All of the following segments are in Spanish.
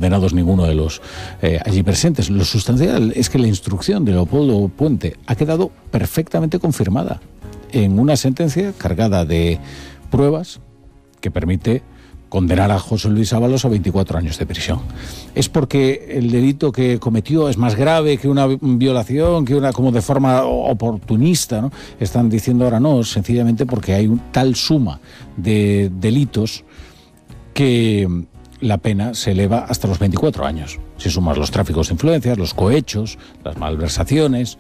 condenados ninguno de los allí presentes. Lo sustancial es que la instrucción de Leopoldo Puente ha quedado perfectamente confirmada en una sentencia cargada de pruebas que permite condenar a José Luis Ábalos a 24 años de prisión. ¿Es porque el delito que cometió es más grave que una violación, que una como de forma oportunista, ¿no? Están diciendo ahora no, sencillamente porque hay tal suma de delitos que la pena se eleva hasta los 24 años. Si sumas los tráficos de influencias, los cohechos, las malversaciones.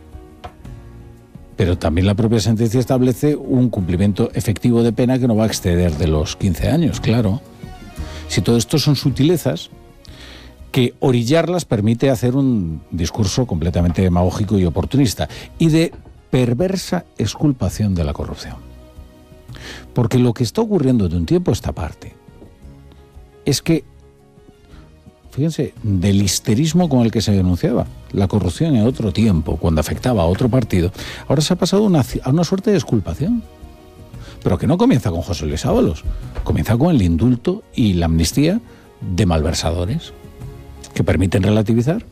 Pero también la propia sentencia establece un cumplimiento efectivo de pena que no va a exceder de los 15 años, claro. Si todo esto son sutilezas, que orillarlas permite hacer un discurso completamente demagógico y oportunista y de perversa exculpación de la corrupción. Porque lo que está ocurriendo de un tiempo a esta parte es que, fíjense, del histerismo con el que se denunciaba la corrupción en otro tiempo, cuando afectaba a otro partido, ahora se ha pasado a una suerte de exculpación. Pero que no comienza con José Luis Ábalos, comienza con el indulto y la amnistía de malversadores que permiten relativizar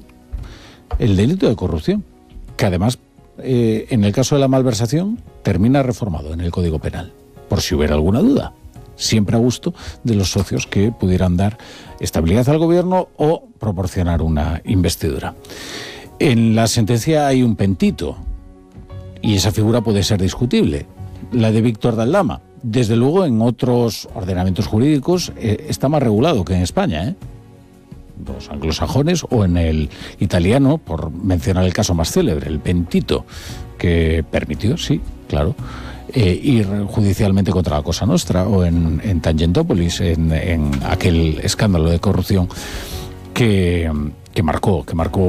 el delito de corrupción, que además, en el caso de la malversación, termina reformado en el Código Penal, por si hubiera alguna duda. Siempre a gusto de los socios que pudieran dar estabilidad al gobierno o proporcionar una investidura. En la sentencia hay un pentito, y esa figura puede ser discutible, la de Víctor Daldama. Desde luego, en otros ordenamientos jurídicos está más regulado que en España, los anglosajones o en el italiano, por mencionar el caso más célebre, el pentito, que permitió, sí, claro, ir judicialmente contra la Cosa Nostra, o en Tangentopoli, en aquel escándalo de corrupción que marcó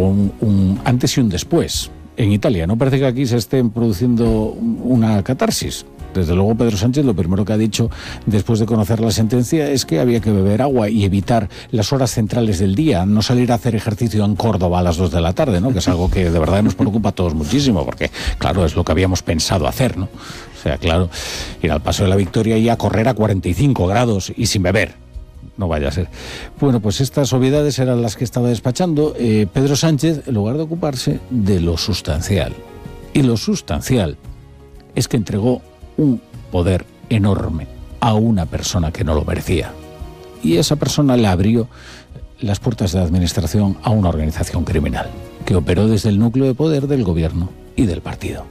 un antes y un después en Italia. No parece que aquí se esté produciendo una catarsis. Desde luego, Pedro Sánchez lo primero que ha dicho después de conocer la sentencia es que había que beber agua y evitar las horas centrales del día, no salir a hacer ejercicio en Córdoba a las 2 de la tarde, ¿no? Que es algo que de verdad nos preocupa a todos muchísimo, porque, claro, es lo que habíamos pensado hacer, ¿no? O sea, claro, ir al Paso de la Victoria y a correr a 45 grados y sin beber. No vaya a ser. Bueno, pues estas obviedades eran las que estaba despachando Pedro Sánchez, en lugar de ocuparse de lo sustancial. Y lo sustancial es que entregó un poder enorme a una persona que no lo merecía. Y esa persona le abrió las puertas de la administración a una organización criminal que operó desde el núcleo de poder del gobierno y del partido.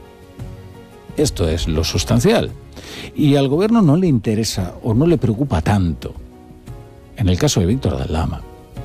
Esto es lo sustancial. Y al gobierno no le interesa o no le preocupa tanto, en el caso de Víctor Daldama,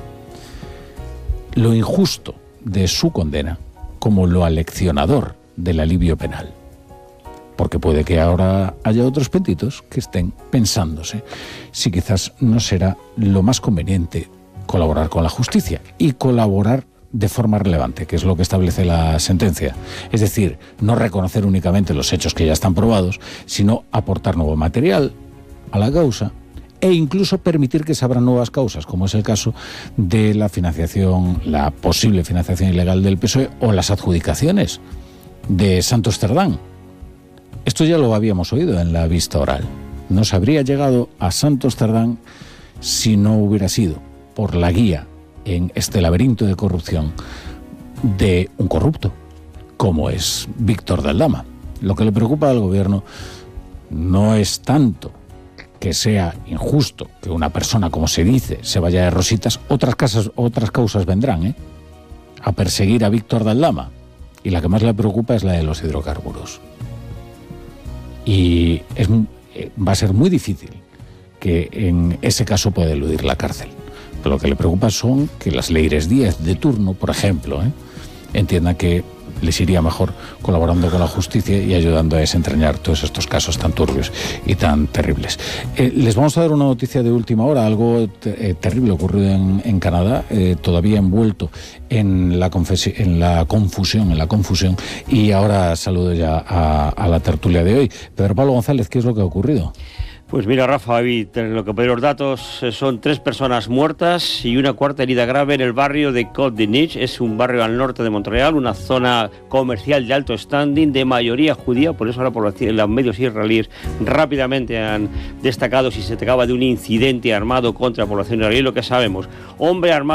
lo injusto de su condena como lo aleccionador del alivio penal. Porque puede que ahora haya otros pentitos que estén pensándose si quizás no será lo más conveniente colaborar con la justicia y colaborar de forma relevante, que es lo que establece la sentencia. Es decir, no reconocer únicamente los hechos que ya están probados, sino aportar nuevo material a la causa e incluso permitir que se abran nuevas causas, como es el caso de la financiación, la posible financiación ilegal del PSOE o las adjudicaciones de Santos Cerdán. Esto ya lo habíamos oído en la vista oral. No se habría llegado a Santos Cerdán si no hubiera sido por la guía en este laberinto de corrupción de un corrupto, como es Víctor Daldama. Lo que le preocupa al gobierno no es tanto que sea injusto que una persona, como se dice, se vaya de rositas. Otras causas vendrán a perseguir a Víctor Daldama, y la que más le preocupa es la de los hidrocarburos. Y va a ser muy difícil que en ese caso pueda eludir la cárcel. Pero lo que le preocupa son que las Leires Díaz de turno, por ejemplo, entiendan que les iría mejor colaborando con la justicia y ayudando a desentrañar todos estos casos tan turbios y tan terribles. Les vamos a dar una noticia de última hora, algo terrible ocurrido en Canadá, todavía envuelto en la confusión, y ahora saludo ya a la tertulia de hoy. Pedro Pablo González, ¿qué es lo que ha ocurrido? Pues mira, Rafa, lo que pedí los datos son 3 personas muertas y una cuarta herida grave en el barrio de Côte-de-Niche. Es un barrio al norte de Montreal, una zona comercial de alto standing, de mayoría judía. Por eso ahora los medios israelíes rápidamente han destacado si se trataba de un incidente armado contra la población israelí. Lo que sabemos, hombre armado